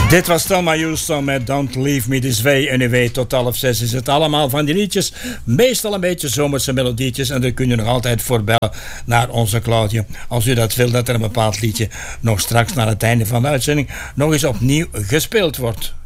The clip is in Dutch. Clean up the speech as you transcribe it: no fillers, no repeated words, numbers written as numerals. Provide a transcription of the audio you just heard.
Dit was Thelma Houston met Don't Leave Me This Way. En u weet, tot 5:30 is het allemaal van die liedjes. Meestal een beetje zomerse melodietjes. En daar kun je nog altijd voor bellen naar onze Claudia. Als u dat wil, dat er een bepaald liedje nog straks naar het einde van de uitzending nog eens opnieuw gespeeld wordt.